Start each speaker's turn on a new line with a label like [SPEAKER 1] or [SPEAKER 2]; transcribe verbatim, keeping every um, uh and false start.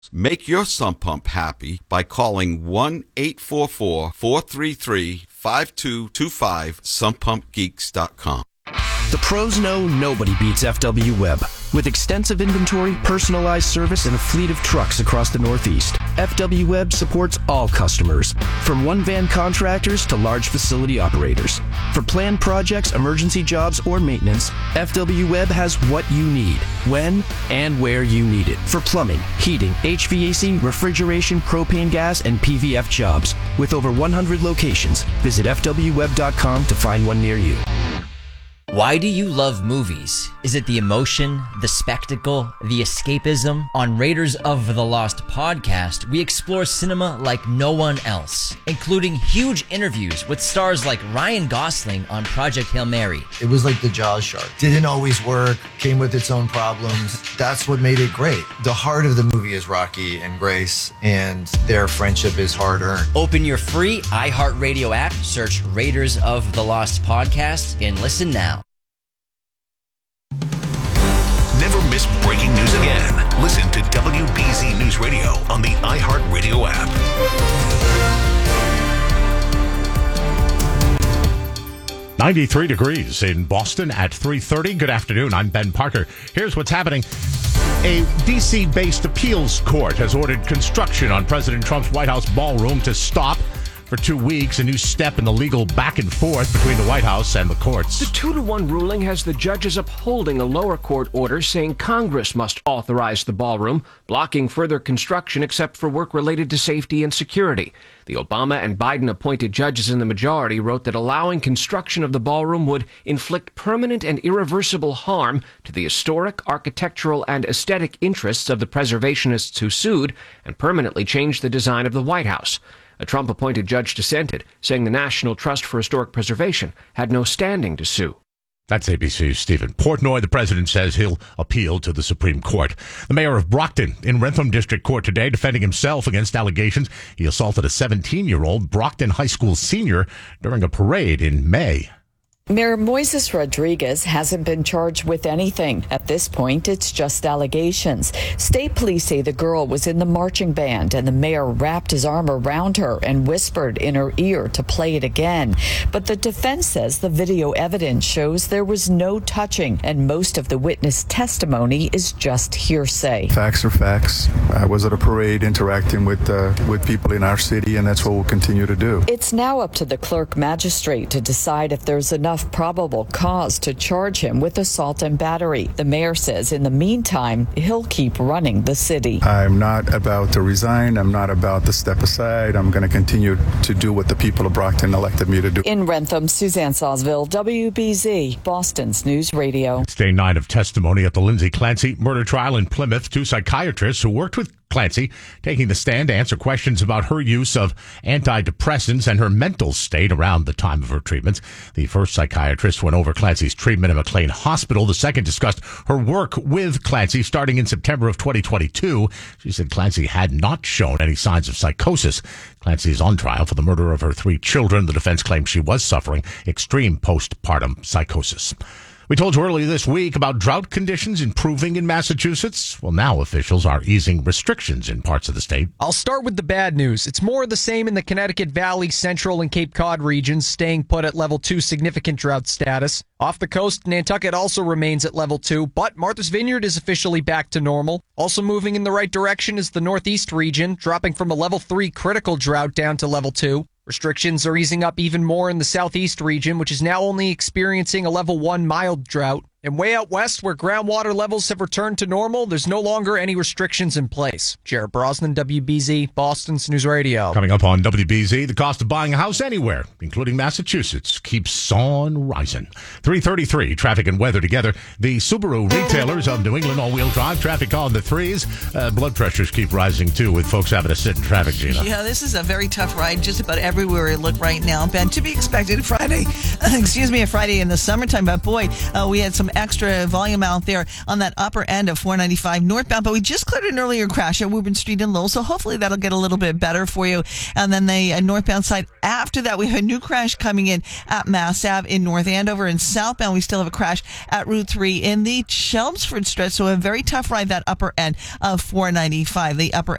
[SPEAKER 1] Make your sump pump happy by calling one eight four four, four three three, five two two five, sump pump geeks dot com.
[SPEAKER 2] The pros know nobody beats F W Web. With extensive inventory, personalized service, and a fleet of trucks across the Northeast, F W Web supports all customers, from one-van contractors to large facility operators. For planned projects, emergency jobs, or maintenance, F W Web has what you need, when and where you need it. For plumbing, heating, H V A C, refrigeration, propane gas, and P V F jobs. With over one hundred locations, visit F W web dot com to find one near you.
[SPEAKER 3] Why do you love movies? Is it the emotion, the spectacle, the escapism? On Raiders of the Lost podcast, we explore cinema like no one else, including huge interviews with stars like Ryan Gosling on Project Hail Mary.
[SPEAKER 4] It was like the Jaws shark. Didn't always work, came with its own problems. That's what made it great. The heart of the movie is Rocky and Grace, and their friendship is hard-earned.
[SPEAKER 3] Open your free iHeartRadio app, search Raiders of the Lost podcast, and listen now.
[SPEAKER 5] Never miss breaking news again. Listen to W B Z News Radio on the iHeartRadio app.
[SPEAKER 6] ninety-three degrees in Boston at three thirty. Good afternoon. I'm Ben Parker. Here's what's happening. A D C-based appeals court has ordered construction on President Trump's White House ballroom to stop for two weeks, a new step in the legal back and forth between the White House and the courts.
[SPEAKER 7] The two to one ruling has the judges upholding a lower court order saying Congress must authorize the ballroom, blocking further construction except for work related to safety and security. The Obama and Biden-appointed judges in the majority wrote that allowing construction of the ballroom would inflict permanent and irreversible harm to the historic, architectural, and aesthetic interests of the preservationists who sued and permanently change the design of the White House. A Trump-appointed judge dissented, saying the National Trust for Historic Preservation had no standing to sue.
[SPEAKER 6] That's A B C's Stephen Portnoy. The president says he'll appeal to the Supreme Court. The mayor of Brockton in Rentham District Court today defending himself against allegations he assaulted a seventeen-year-old Brockton High School senior during a parade in May.
[SPEAKER 8] Mayor Moises Rodriguez hasn't been charged with anything. At this point, it's just allegations. State police say the girl was in the marching band and the mayor wrapped his arm around her and whispered in her ear to play it again. But the defense says the video evidence shows there was no touching and most of the witness testimony is just hearsay.
[SPEAKER 9] Facts are facts. I was at a parade interacting with uh, with people in our city, and that's what we'll continue to do.
[SPEAKER 8] It's now up to the clerk magistrate to decide if there's enough probable cause to charge him with assault and battery. The mayor says in the meantime, he'll keep running the city.
[SPEAKER 9] I'm not about to resign. I'm not about to step aside. I'm going to continue to do what the people of Brockton elected me to do.
[SPEAKER 8] In Rentham, Suzanne Sawsville, W B Z, Boston's News Radio.
[SPEAKER 6] It's day nine of testimony at the Lindsay Clancy murder trial in Plymouth. Two psychiatrists who worked with Clancy taking the stand to answer questions about her use of antidepressants and her mental state around the time of her treatments. The first psychiatrist went over Clancy's treatment at McLean Hospital. The second discussed her work with Clancy starting in September of twenty twenty-two. She said Clancy had not shown any signs of psychosis. Clancy is on trial for the murder of her three children. The defense claims she was suffering extreme postpartum psychosis. We told you earlier this week about drought conditions improving in Massachusetts. Well, now officials are easing restrictions in parts of the state.
[SPEAKER 10] I'll start with the bad news. It's more of the same in the Connecticut Valley, Central, and Cape Cod regions, staying put at level two significant drought status. Off the coast, Nantucket also remains at level two, but Martha's Vineyard is officially back to normal. Also moving in the right direction is the Northeast region, dropping from a level three critical drought down to level two. Restrictions are easing up even more in the Southeast region, which is now only experiencing a level one mild drought. And way out west, where groundwater levels have returned to normal, there's no longer any restrictions in place. Jared Brosnan, W B Z, Boston's News Radio.
[SPEAKER 6] Coming up on W B Z, the cost of buying a house anywhere, including Massachusetts, keeps on rising. three thirty-three, traffic and weather together. The Subaru retailers of New England all-wheel drive, traffic on the threes. Uh, blood pressures keep rising, too, with folks having to sit in traffic, Gina.
[SPEAKER 11] Yeah, this is a very tough ride just about everywhere I look right now. Ben, to be expected Friday, excuse me, a Friday in the summertime, but boy, uh, we had some extra volume out there on that upper end of four ninety-five northbound, but we just cleared an earlier crash at Woburn Street in Lowell, so hopefully that'll get a little bit better for you. And then the uh, northbound side, after that, we have a new crash coming in at Mass Ave in North Andover, and southbound we still have a crash at Route three in the Chelmsford stretch, so a very tough ride, that upper end of four ninety-five. The upper